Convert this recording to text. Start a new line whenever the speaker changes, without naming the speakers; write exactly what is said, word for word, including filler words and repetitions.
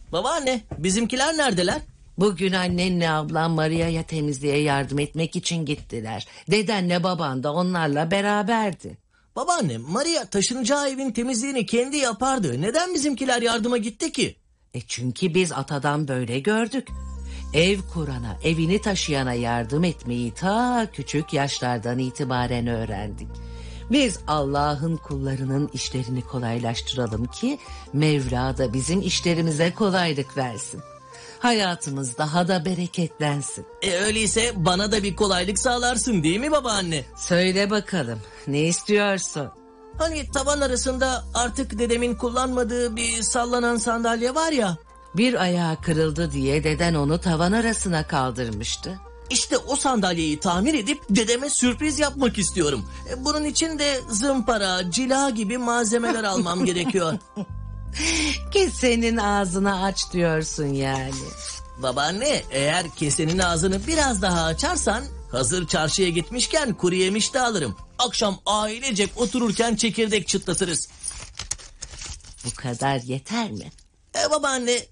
Babaanne, bizimkiler neredeler?
Bugün annenle ablam Maria'ya temizliğe yardım etmek için gittiler. Dedenle baban da onlarla beraberdi.
Babaanne, Maria taşınacağı evin temizliğini kendi yapardı. Neden bizimkiler yardıma gitti ki?
E çünkü biz atadan böyle gördük. Ev kurana, evini taşıyana yardım etmeyi ta küçük yaşlardan itibaren öğrendik. Biz Allah'ın kullarının işlerini kolaylaştıralım ki Mevla da bizim işlerimize kolaylık versin. Hayatımız daha da bereketlensin.
E öyleyse bana da bir kolaylık sağlarsın değil mi babaanne?
Söyle bakalım, ne istiyorsun?
Hani tavan arasında artık dedemin kullanmadığı bir sallanan sandalye var ya.
Bir ayağı kırıldı diye deden onu tavan arasına kaldırmıştı.
İşte o sandalyeyi tamir edip dedeme sürpriz yapmak istiyorum. E, bunun için de zımpara, cila gibi malzemeler almam gerekiyor.
Kesenin ağzını aç diyorsun yani.
Babaanne, eğer kesenin ağzını biraz daha açarsan hazır çarşıya gitmişken kuru yemiş de alırım. Akşam ailecek otururken çekirdek çıtlatırız.
Bu kadar yeter mi?
E babaanne,